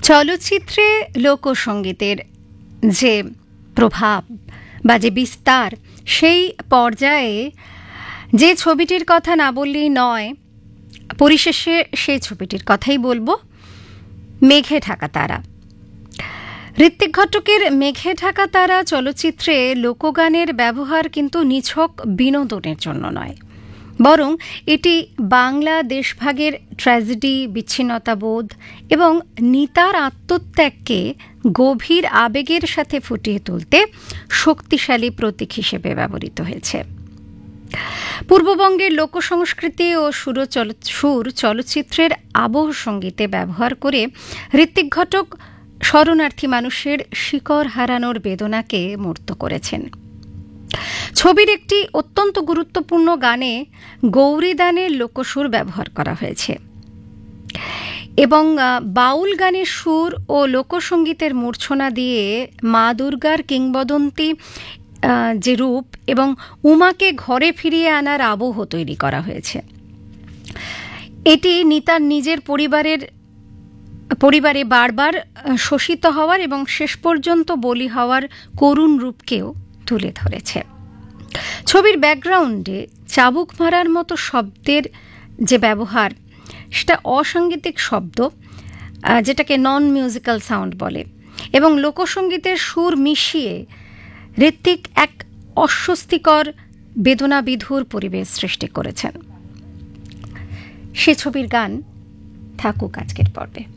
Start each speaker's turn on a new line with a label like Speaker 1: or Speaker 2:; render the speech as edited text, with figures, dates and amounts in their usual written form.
Speaker 1: চলচ্চিত্রে লোকসঙ্গীতের যে প্রভাব বা যে বিস্তার, সেই পর্যায়ে যে ছবিটির কথা না বললেই নয়, পরিশেষে সেই ছবিটির কথাই বলবো, মেঘে ঢাকা তারা। ঋত্বিক ঘটকের মেঘে ঢাকা তারা চলচ্চিত্রে লোকগানের ব্যবহার কিন্তু নিছক বিনোদনের জন্য নয়, বরং এটি বাংলা দেশভাগের ট্র্যাজেডি, বিচ্ছিন্নতাবোধ এবং নিতার আত্মত্যাগকে গভীর আবেগের সাথে ফুটিয়ে তুলতে শক্তিশালী প্রতীক হিসেবে ব্যবহৃত হয়েছে। পূর্ববঙ্গের লোকসংস্কৃতি ও সুর চলচ্চিত্রের আবহ সঙ্গীতে ব্যবহার করে ঋত্বিক ঘটক শরণার্থী মানুষের শিকড় হারানোর বেদনাকে মূর্ত করেছেন। ছবির একটি অত্যন্ত গুরুত্বপূর্ণ গানে গৌরীদানের লোকসুর ব্যবহার করা হয়েছে এবং বাউল গানের সুর ও লোকসঙ্গীতের মূর্ছনা দিয়ে মা দুর্গার কিংবদন্তি যে রূপ এবং উমাকে ঘরে ফিরিয়ে আনার আবহ তৈরি করা হয়েছে। এটি নিতার নিজের পরিবারে বারবার শোষিত হওয়ার এবং শেষ পর্যন্ত বলি হওয়ার করুণ রূপকেও তুলে ধরেছে। ছবির ব্যাকগ্রাউন্ডে চাবুক মারার মতো শব্দের যে ব্যবহার, সেটা অসাংগীতিক শব্দ, যেটাকে নন মিউজিক্যাল সাউন্ড বলে, এবং লোকসঙ্গীতের সুর মিশিয়ে ঋত্বিক এক অস্বস্তিকর বেদনাবিধুর পরিবেশ সৃষ্টি করেছেন। সে ছবির গান থাকুক আজকের পর্বে।